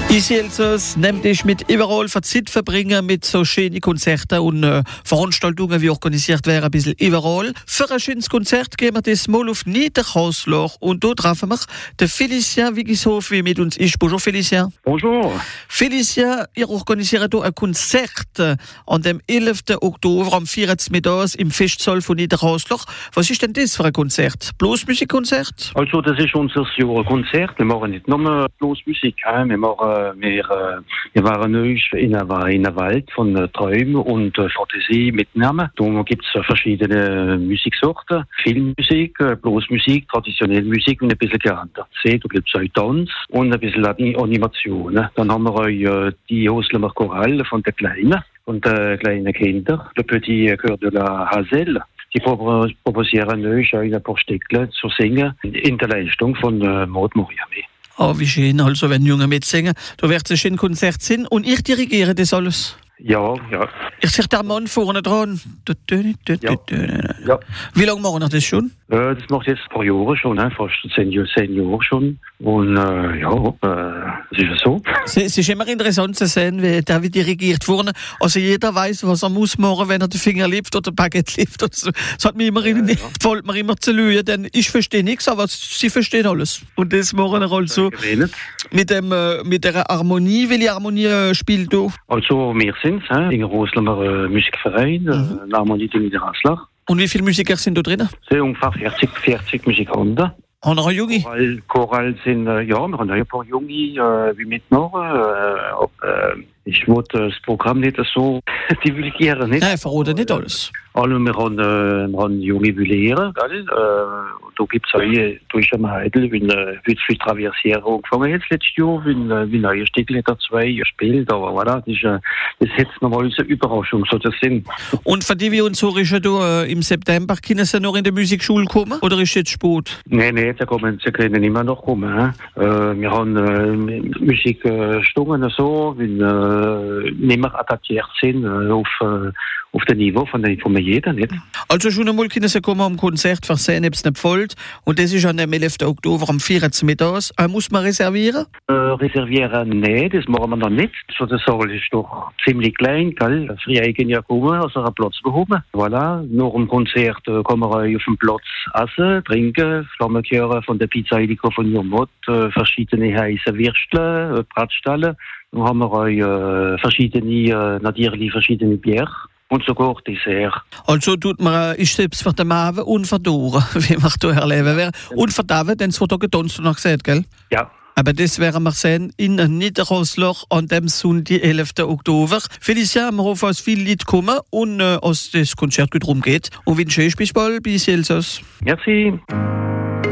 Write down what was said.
Ich Elsass nimmt dich mit überall für Zeit verbringen mit so schönen Konzerten und Veranstaltungen, wie organisiert werden, ein bisschen überall. Für ein schönes Konzert gehen wir das mal auf Niederhausloch und da treffen wir den Félicien Wigishof, wie mit uns ist. Bonjour Félicien. Bonjour. Félicien, ihr organisiert hier ein Konzert an dem 11. Oktober am 14. Mittags im Festsaal von Niederhausloch. Was ist denn das für ein Konzert? Bloß Musikkonzert? Also das ist unser Konzert. Wir machen nicht nur bloß Musik, wir waren neulich in der Welt von Träumen und Fantasie mitnehmen. Da gibt es verschiedene Musiksorten. Filmmusik, Bluesmusik, traditionelle Musik und ein bisschen Theater. Da gibt es auch Tanz und ein bisschen Animationen. Dann haben wir auch die Hoslemer Choral von den kleinen Kindern. Le Petit Chœur de la Hazel. Die proposieren euch ein paar Stücke zu singen in der Leistung von Maud Moriarty. Oh, wie schön, also wenn Junge mitsingen, da wird es ein schönes Konzert sein und ich dirigiere das alles. Ja. Ich sehe den Mann vorne dran. Ja. Wie lange machen wir das schon? Das macht jetzt ein paar Jahre schon, fast 10 Jahre schon. Und das ist so. Es ist immer interessant zu sehen, wie der wie dirigiert wurde. Also jeder weiß, was er muss machen, wenn er den Finger liftet oder Baguette liftet. Das hat mich immer gefällt mir immer zu lügen, denn ich verstehe nichts, aber sie verstehen alles. Und das machen wir also mit der Harmonie. Welche Harmonie spielt du? Also wir sind in Roslemer Musikverein, Harmonie de Niederhausloch. Und wie viele Musiker sind da drin? Es sind ungefähr 40 Musikanten. Haben wir Junge? Choral sind, wir haben auch ein paar Junge wie mitmachen. Ich wollte das Programm nicht so divulgieren. Nein, verraten nicht alles. Also wir haben junge Jubiläre, gell? Da gibt es auch durch am Heidel, wie die Traversiere angefangen jetzt letztes Jahr, wie neue Stücke da 2 gespielt, aber voilà, das ist jetzt nochmal eine Überraschung, so das sind. Und für die, wie uns so ist, im September, können Sie noch in die Musikschule kommen, oder ist jetzt spät? Nein, sie können immer noch kommen. Wir haben Musikstunden so, wie nicht mehr adaptiert sind auf dem Niveau von jedem, nicht? Also schon einmal können Sie kommen am Konzert versehen, ob es nicht folgt. Und das ist an dem 11. Oktober am 14. Mittags. Muss man reservieren? Reservieren, nein, das machen wir noch nicht. So, der Saal ist doch ziemlich klein, gell? Früher können ja kommen, also einen Platz bekommen. Voilà, nach dem Konzert kann man auf dem Platz essen, trinken, Flammenköre von der Pizza Helico von Jomot, verschiedene heiße Würstle, Bratstellen. Dann haben wir auch verschiedene Bier. Und sogar Dessert. Also tut man, ich selbst für den Abend und für die Uhr, wie wir hier erleben werden. Und für den Abend, den es vor getanzt noch gesagt, gell? Ja. Aber das werden wir sehen in Niederhausloch an dem Sonntag, 11. Oktober. Félicien, wir hoffen, dass viele Leute kommen und dass das Konzert gut rumgeht. Und wünsche euch bis bald, bis Elsass. Merci.